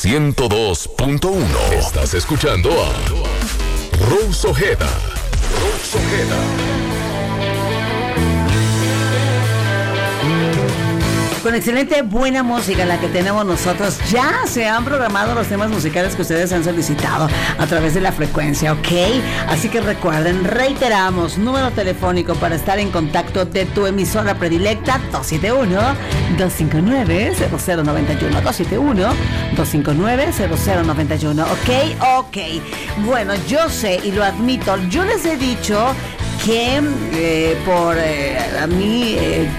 102.1. Estás escuchando a Rose Ojeda. Rose Ojeda. Con excelente buena música la que tenemos nosotros. Ya se han programado los temas musicales que ustedes han solicitado a través de la frecuencia, ¿ok? Así que recuerden, reiteramos, número telefónico para estar en contacto de tu emisora predilecta, 271-259-0091, 271-259-0091, ¿ok? Bueno, yo sé y lo admito, yo les he dicho que a mí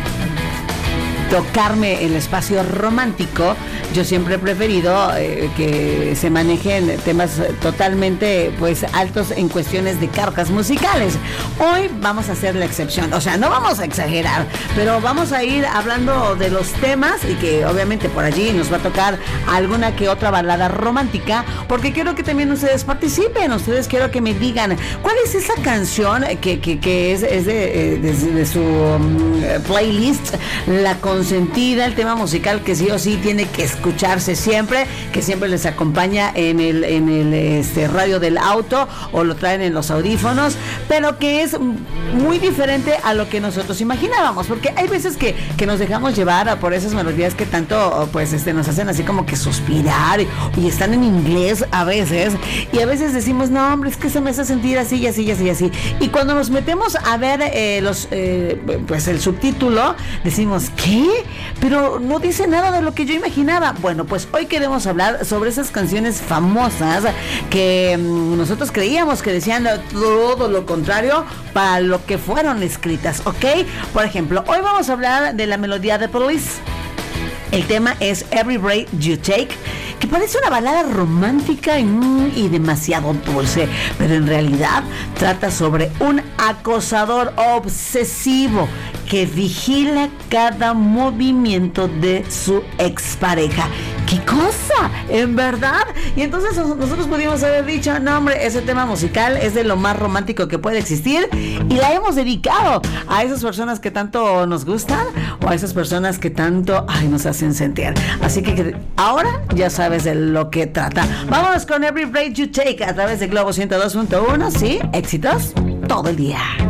tocarme el espacio romántico, yo siempre he preferido que se manejen temas totalmente pues altos en cuestiones de cargas musicales. Hoy vamos a hacer la excepción, o sea, no vamos a exagerar, pero vamos a ir hablando de los temas y que obviamente por allí nos va a tocar alguna que otra balada romántica, porque quiero que también ustedes participen, quiero que me digan cuál es esa canción que es de su playlist, la consentida, el tema musical que sí o sí tiene que escucharse siempre, que siempre les acompaña en el radio del auto o lo traen en los audífonos, pero que es muy diferente a lo que nosotros imaginábamos, porque hay veces que nos dejamos llevar por esas melodías que tanto pues nos hacen así como que suspirar y están en inglés a veces, y a veces decimos, no hombre, es que se me hace sentir así y así y así y así, y cuando nos metemos a ver pues el subtítulo, decimos, ¿qué? Pero no dice nada de lo que yo imaginaba. Bueno, pues hoy queremos hablar sobre esas canciones famosas que nosotros creíamos que decían todo lo contrario para lo que fueron escritas, ¿ok? Por ejemplo, hoy vamos a hablar de la melodía de Police. El tema es Every Breath You Take, que parece una balada romántica y demasiado dulce, pero en realidad trata sobre un acosador obsesivo que vigila cada movimiento de su expareja. ¡Qué cosa! ¿En verdad? Y entonces nosotros pudimos haber dicho, no hombre, ese tema musical es de lo más romántico que puede existir, y la hemos dedicado a esas personas que tanto nos gustan o a esas personas que tanto nos hacen sentir. Así que ahora ya sabes de lo que trata. Vámonos con Every Breath You Take a través de Globo 102.1. Sí, éxitos todo el día.